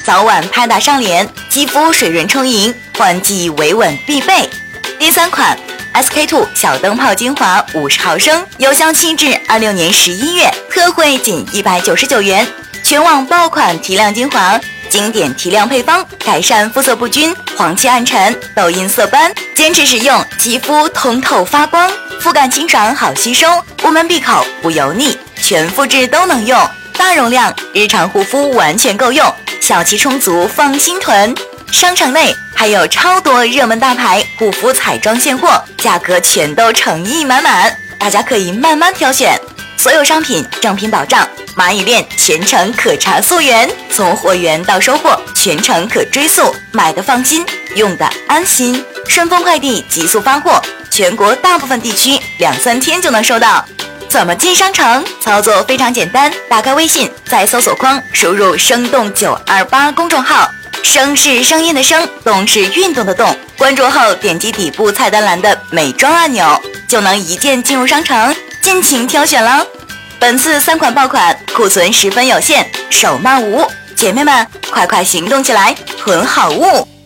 早晚拍打上脸，肌肤水润充盈，换季维稳必备。第3款 SK-II 小灯泡精华50毫升，有效期至26年11月，特惠仅199元，全网爆款提亮精华，经典提亮配方，改善肤色不均、黄气暗沉、痘印色斑，坚持使用，肌肤通透发光，肤感清爽好吸收，无门闭口不油腻，全肤质都能用，大容量，日常护肤完全够用，小气充足放心囤。商场内还有超多热门大牌护肤彩妆现货，价格全都诚意满满，大家可以慢慢挑选。所有商品正品保障，蚂蚁链全程可查溯源，从货源到收货全程可追溯，买的放心，用的安心。顺丰快递急速发货，全国大部分地区2-3天就能收到。怎么进商城？操作非常简单，打开微信，在搜索框输入生动928公众号，声是声音的声，动是运动的动，关注后点击底部菜单栏的美妆按钮，就能一键进入商城，尽情挑选了。本次3款爆款库存十分有限，手慢无，姐妹们快快行动起来，囤好物。